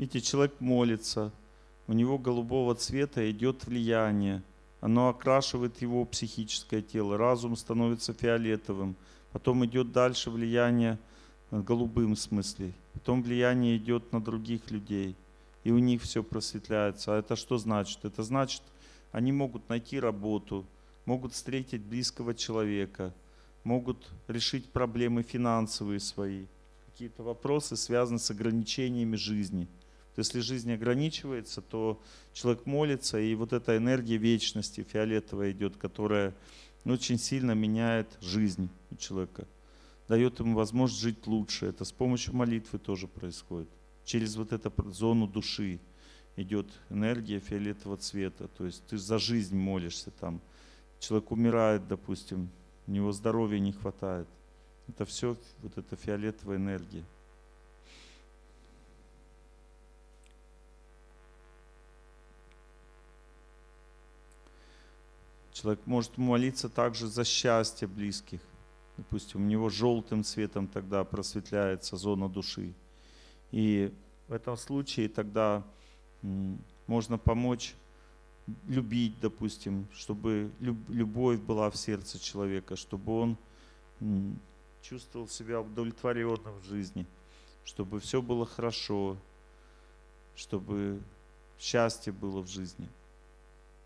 Видите, человек молится, у него голубого цвета идет влияние, оно окрашивает его психическое тело, разум становится фиолетовым, потом идет дальше влияние голубым в смысле, потом влияние идет на других людей, и у них все просветляется. А это что значит? Это значит, они могут найти работу, могут встретить близкого человека, могут решить проблемы финансовые свои, какие-то вопросы связаны с ограничениями жизни. Если жизнь ограничивается, то человек молится, и вот эта энергия вечности фиолетовая идет, которая очень сильно меняет жизнь у человека, дает ему возможность жить лучше. Это с помощью молитвы тоже происходит. Через вот эту зону души идет энергия фиолетового цвета. То есть ты за жизнь молишься там. Человек умирает, допустим, у него здоровья не хватает. Это все вот эта фиолетовая энергия. Человек может молиться также за счастье близких. Допустим, у него желтым цветом тогда просветляется зона души. И в этом случае тогда можно помочь любить, допустим, чтобы любовь была в сердце человека, чтобы он чувствовал себя удовлетворенным в жизни, чтобы все было хорошо, чтобы счастье было в жизни.